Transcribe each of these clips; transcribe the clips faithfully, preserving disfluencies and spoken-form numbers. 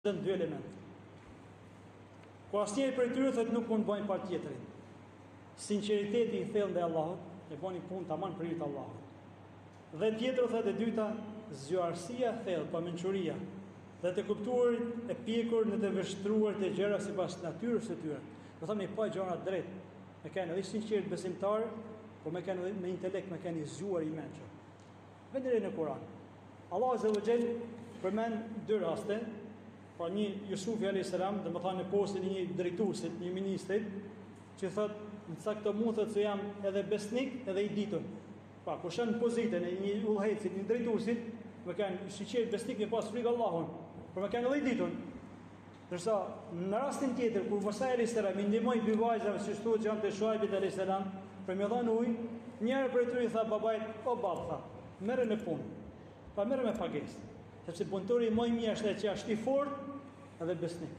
Në dy element. Ku asnjëri prej tyre thotë nuk mund të bëjnë pa tjetrin. Sinqeriteti i thellë ndaj Allahut, e bëni punë tamam për hir të Allahut. Dhe tjetër thotë e dyta, zgjuarësia e thellë, pamënçuria, dhe të kuptuarit e pjekur në të vështruar të gjëra sipas natyrës së tyre. Do thënë pa gjëra drejt. Me kanë edhe sinqert besimtar, por me kanë me intelekt, me kanë zgjuar i mençur. Vendere në Kur'an. Allah Azza wa Jall përmend dy raste. Pa një Jusufi alayhis salam, dhe më thanë në postin e një drejtuesit, një ministrit, që thot, në saktë mu thot se jam edhe besnik edhe i ditun. Pa, kur shën në pozitën e një udhëhecit, një drejtuesit, më kanë shiqet besnik me pas frikë Allahun, por më kanë edhe i ditun. Ndërsa në rastin tjetër, kur Musa alayhis salam i ndihmoi dy vajzave që thuhet që janë të Shuaibit alayhis salam, për më dhënë ujë, njëri prej tyre i tha babait, o bab, tha, merre në punë. Pa merre me pagesë. Sepse punëtori më i mirë është ai që është i fortë edhe besnik.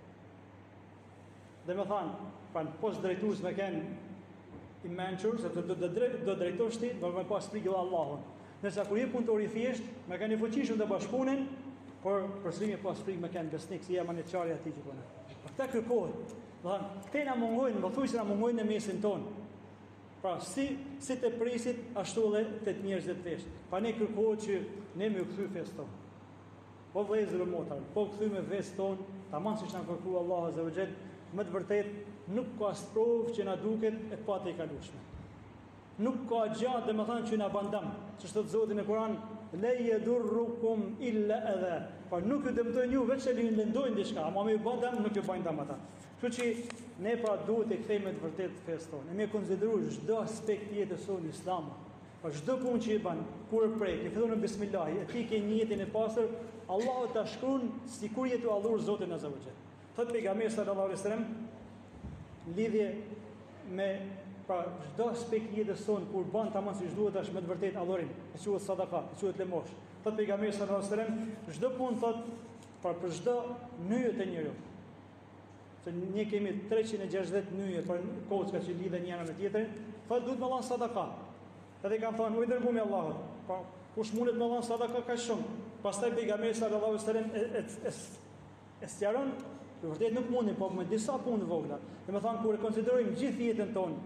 Dhe më thanë, pa në post drejtues me kanë i mençur, se do do do drejtosh ti, do me pas frikë Allahun. Nëse kur je punëtori i thjesht, me kanë i fuqishëm të bashkëpunin, por përsëri pas frikë me kanë besnik, si jam në çari aty që punon. Këta kërkohet. Do thënë, te na mungojnë, më thuaj se na mungojnë në mesin ton. Pra, si si të prisit ashtu edhe të njerëzit të thjesht. Pa ne kërkohet që ne më u kthy feston. Po vëllezër e motra, po kthy me vesë ton, tamam siç na kërkoi Allahu Azza wa Jall, më të vërtet nuk ka sprovë që na duket e patë e kalueshme. Nuk ka gjatë, domethënë që na bandam, që thot Zoti në Kur'an, la yadurrukum illa adha. Po nuk ju dëmtojnë ju vetë që lëndojnë diçka, ama më bandam nuk ju bajnë dëm ata. Kështu që ne pra duhet të kthejmë të vërtet fesë tonë. Ne më konsideroj çdo aspekt i jetës sonë islame. Pa çdo punë që i bën, kur e prek, e fillon në bismillah, e ti ke një jetën e pastër, Allahu ta shkruan sikur jetu allur Zotin Azza wa Jall. Thot pejgamberi sallallahu alaihi wasallam, lidhje me pra çdo aspekt i jetës sonë kur bën tamam siç duhet është me të vërtet adhurim, e quhet sadaka, e quhet lëmosh. Thot pejgamberi sallallahu alaihi wasallam, çdo punë thot pra për çdo nyje të njeriu. Se ne kemi treqind e gjashtëdhjetë nyje për kocka që lidhen njëra me tjetrën, thot duhet me dhënë sadaka. Edhe kanë thonë, u i dërguar me Allahut. Po kush mundet me dhënë sadaka kaq shumë? Pastaj pejgamberi sallallahu alaihi wasallam e e e sqaron, në vërtet nuk mundi, po me disa punë vogla. Domethënë kur e konsiderojmë gjithë jetën tonë,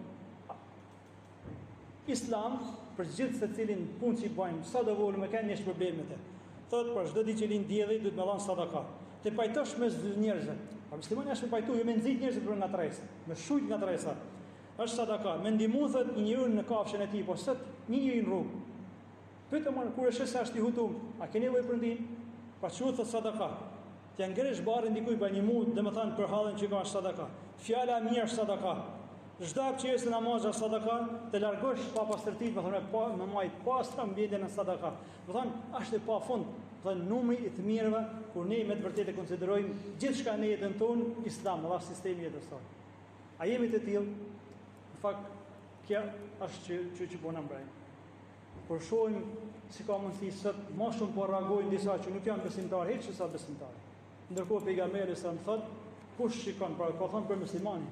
Islam për gjithë secilin punë që bëjmë, sa do vogël më kanë një problem me të. Thotë për çdo ditë që lin dielli duhet me dhënë sadaka. Të pajtosh mes njerëzve. Pa muslimani është me pajtu, jo me nxit njerëzit për ngatresë, me shujt ngatresa. Është sadaka, me ndihmu thot një njeri në kafshën e tij, po sot një njeri në rrugë. Pyetëm më kur është se është i hutum, a keni nevojë për ndihmë? Pa çu thot sadaka. Ti ngresh barrin dikujt pa një mund, domethënë për hallën që ka sadaka. Fjala e mirë është sadaka. Çdo hap që është namaz është sadaka, të largosh pa pastërtit, më thonë pa më majt pastër ambientin e sadaka. Do thonë është e pafund, do thonë numri i të mirëve kur ne me të vërtetë konsiderojmë gjithçka në jetën tonë Islam, Allah sistemi jetës tonë. A jemi të tillë? Në fakt, kjo është që që, që bona mbraj. Por shohim si ka mundësi sot më shumë po reagojnë disa që nuk janë besimtarë, hiç sa besimtarë. Ndërkohë pejgamberi sa më thot, kush shikon, pra ka thënë për muslimanin.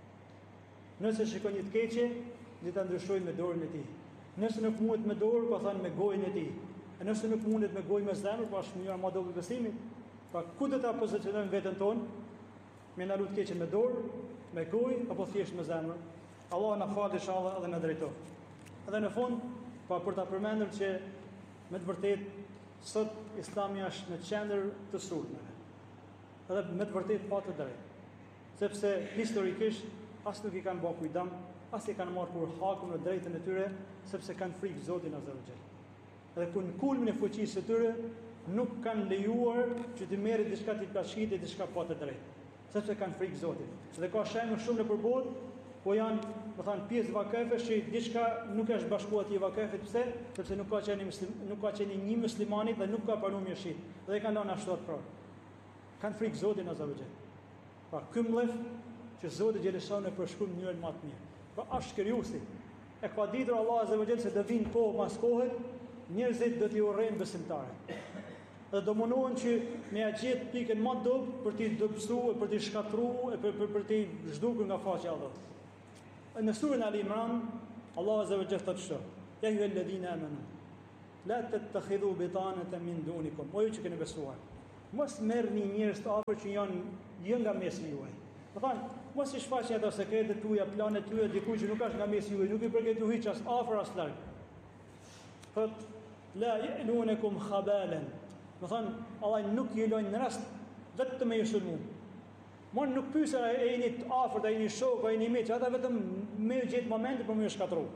Nëse shikon një të keqe, le ta ndryshojë me dorën e tij. Nëse nuk mundet me dorë, ka thënë me gojën e tij. E nëse nuk mundet me gojë me zemër, po është mënyra më dobët e besimit. Pra ku do ta pozicionojmë veten tonë? Me na lut keqen me dorë, me gojë apo thjesht me zemër? Allah na falë inshallah dhe na drejto. Edhe në fund, pa për ta përmendur që me të vërtetë sot Islami është në qendër të sulmeve. Edhe me të vërtetë pa të drejtë. Sepse historikisht as nuk i kanë bërë kujdam, as i kanë marrë kur hakun në drejtën e tyre, sepse kanë frikë Zotin Azza wa Jall. Edhe kur në kulmin e fuqisë së tyre nuk kanë lejuar që të merret diçka të pashkitë, diçka pa të drejtë, sepse kanë frikë Zotit. Dhe ka shembull shumë në përballë, po janë, më thënë, pjesë vakefesh që diçka nuk është bashkuar atij vakefit, pse? Sepse nuk ka qenë muslim, nuk ka qenë një muslimanit dhe nuk ka pranuar mirësi. Dhe kanë dhënë ashtu atë prap. Kanë frikë Zotin Azza wa Jall. Pa ky mllef që Zoti xheleshon e përshkruan në mënyrë më të mirë. Pa është krijuesi. E ka ditur Allah Azza wa Jall se do vinë kohë pas kohe, njerëzit do t'i urrejnë besimtarë. Dhe do mundohen që me ja gjetë pikën më të dobët për t'i dobësuar, për t'i shkatruar, për për, për t'i zhdukur nga faqja e Allahut. Në surën Al-Imran, Allah Azza wa Jall thotë kështu: "Ya ayyuhalladhina amanu, la tattakhidhu bitanatan min dunikum." O ju që keni besuar, mos merrni njerëz të afër që janë jo nga mesi juaj. Do thonë, mos i shfaqni ato sekretet tuaja, planet tuaja dikujt që nuk është nga mesi juaj, nuk i përket ju hiç as afër as larg. Thot la ya'lunukum khabalan. Do thonë, Allah nuk ju lën në rast vetëm me ju sulmu. Mon nuk pyesë e jeni të afërt, e jeni shok, e jeni miq, ata vetëm me u gjet momente për më shkatrru.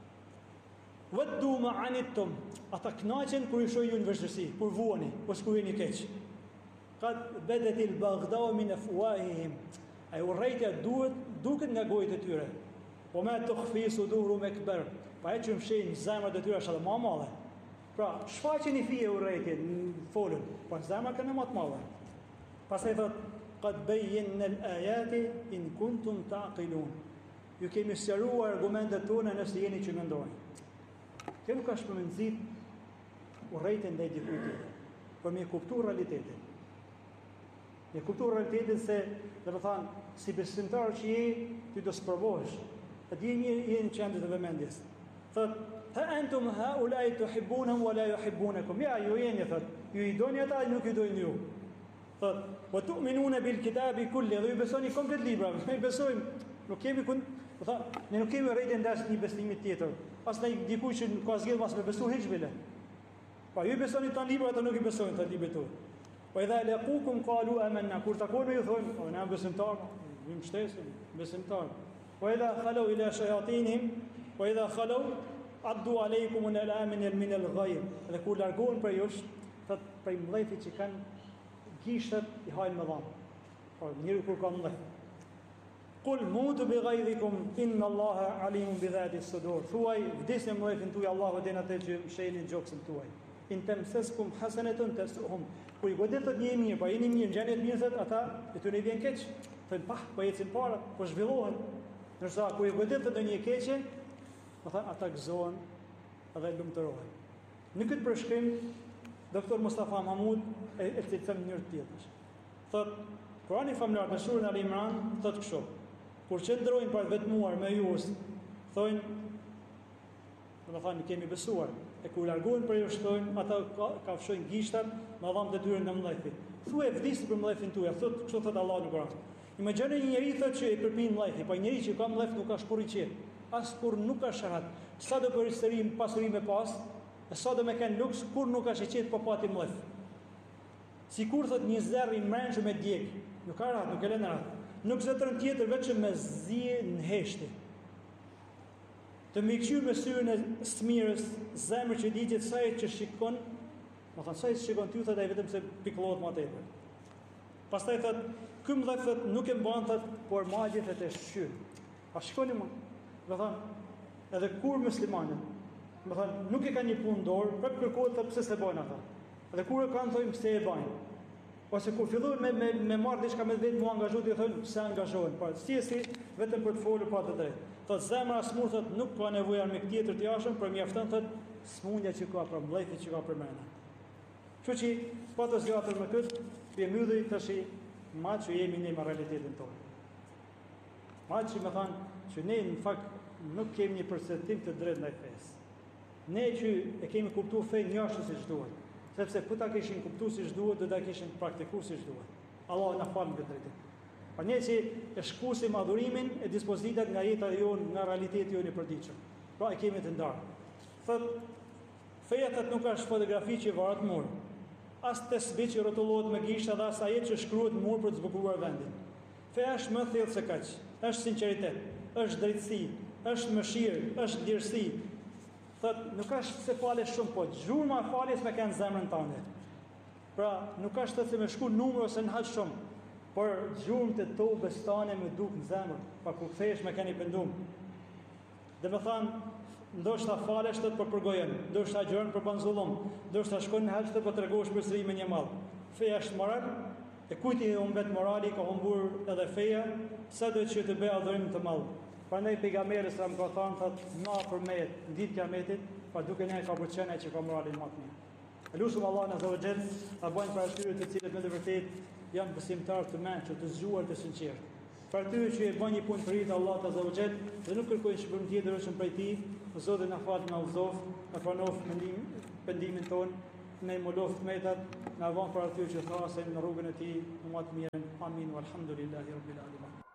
Waddu ma anittum, ata kënaqen kur ju shohin ju në vështirësi, kur vuani, ose kur jeni keq. Qad badat al-baghdha min afwahihim. Ai urrejtja duhet duket nga gojët e tyre. Po ma tukhfi sudurum akbar. Pa e që mshin zemrat e tyre është edhe më e madhe. Pra, shfaqjen i fije urrejtje në folën, po zemra kanë më të madhe. Pastaj thot qad bayyana al-ayati in kuntum taqilun. Ju kemi sqaruar argumentet tona nëse jeni që mendoni. Kjo nuk është për me nëzit urrejtjen ndaj dikujt tjetër, për me kuptuar realitetin. Me kuptuar realitetin se, dhe më thanë, si besimtar që je, ty do sprovohesh. E di një je në qendrit e vëmendjes. Thot, ha antum haulai tuhibbunhum wa la yuhibbunakum. Ja, ju jeni, thot, ju i doni ata, nuk i dojnë ju. Thot, wa tu'minuna bil kitabi kulli, dhe ju besoni komplet libra, ne besojmë, nuk kemi kun, do thonë, ne nuk kemi urrejtje ndaj një besimi tjetër. As ndaj dikuj që ka zgjedhur mas me besu hiç bile. Pa ju besoni tan libra, ata nuk i besojnë tan librit tuaj. Po idha laqukum qalu amanna, kur takojnë ju thonë, po ne jam besimtar, ju mbështesim, besimtar. Po idha khalu ila shayatinihim, po idha khalu addu alaykum al-amin min al-ghayb. Dhe kur largohen prej jush, thot prej mllëfit që kanë gishtat i hajnë me dham. Po njëri kur ka mllëf. Qul mutu bi ghayrikum inna Allaha alimun bi dhati as-sudur. Thuaj vdesni mllëfin tuaj, Allahu den atë që mshelin gjoksin tuaj. In tamsaskum hasanatun tasuhum. Kur i godet një mirë, pa jeni mirë, ngjanë të mirë thot ata, e tyre i vjen keq. Thon pa, po ecin para, po zhvillohen. Ndërsa kur i godet ndonjë keqe, do thon ata gëzohen dhe lumturohen. Në këtë përshkrim, doktor Mustafa Mahmud e e cilëson një tjetër. Thot Kurani famlar në surën Al-Imran thot kështu: kur qëndrojnë për vetmuar me ju, thonë, do të thonë kemi besuar, e kur largohen për ju shtojnë, ata kafshojnë gishtat, me dhamë të tyre në mllëfit. Thuaj vdisni për mllëfin tuaj, thot kështu thot Allahu në Kur'an. Imagjinoni një njeri thot që e përpin mllëfin, po një njeri që ka mllëf nuk ka shkurrë qet, as kur nuk ka shahat. Sa do për historim, pasuri me pas, e sa do me kanë luks, kur nuk ka sheqet po pati mllëf. Sikur thot një zerr i mrenshëm me djeg, nuk ka rahat, nuk e lën rahat. Nuk zotron tjetër vetëm me zije në heshti. Të mikshur me syrin e smirës, zemër që digjet sa e që shikon, më thënë, sa e që shikon ty, thët e vetëm se piklohet ma tepër. Pastaj thët, këmë dhe thët, nuk e mbanë thët, por magjet e të shqyrë. A shikoni më, më thënë, edhe kur muslimanët, më thënë, nuk e ka një punë dorë, prep kërkohet thët, pëse se bojnë ata. Edhe kur e kanë thojnë, pëse e bajnë. Ose kur fillojnë me, me, me marrë diçka me vetë mu angazhu, të thonë, pëse angazhohen. Pa, si e si, vetëm për të folur pa të drejtë. Thot zemra smur thot nuk ka nevojë armik tjetër të jashtëm, por mjafton thot smundja që ka për mllëfit që ka për mena. Kështu që pa të zgjatur me këtë, pe mbylli tash ma që jemi ne me realitetin tonë. Ma që më thanë që ne në fakt nuk kemi një përsetim të drejtë ndaj fesë. Ne që e kemi kuptuar fen jashtë siç duhet, sepse po ta kishin kuptuar siç duhet, do ta kishin praktikuar siç duhet. Allah na falë këtë drejtim. Pa ne që e shkusim adhurimin e dispozitat nga jeta jonë, nga realiteti jonë i përditshëm. Pra e kemi të ndarë. Thot, feja thot nuk është fotografi që varet mur. As tesbi që rrotullohet me gishta dhe as ajet që shkruhet në mur për të zbukuruar vendin. Feja është më thellë se kaq. Është sinqeritet, është drejtësi, është mëshirë, është lirësi. Thot, nuk është se falesh shumë, po gjurma e faljes me kanë zemrën tënde. Pra, nuk është se me shku numër ose në haq shumë. Por gjurmë të to bestane me duk në zemër, pa kur kthehesh me keni pendum. Dhe me thanë, ndoshta falesh të për përgojen, ndoshta gjërën për banzullum, ndoshta shkon në haqë të për të regosh për sëri me një malë. Feja është moral, e kujti e umbet morali, ka humbur edhe feja, sa do që të bëj adhurim të malë. Pra nej pejgamberi sa më ka thanë, thëtë, na për me në ditë kiametit, pa duke ne ka përqene që ka moralin më të mirë. Elusum Allah në zëvëgjel, a bojnë për atyre të cilët me dhe vërtet janë besimtar të mençur, të zgjuar të sinqertë. Për atyre që e bën një punë për hir të Allahut azza wa jall dhe nuk kërkojnë shpërblim tjetër vetëm prej tij, Zoti na fal, na udhëzof, na pranof mendim pendimin ton ne më loft metat, na von për aty që thasen në rrugën e tij, në më të mirën. Amin walhamdulillahi rabbil alamin.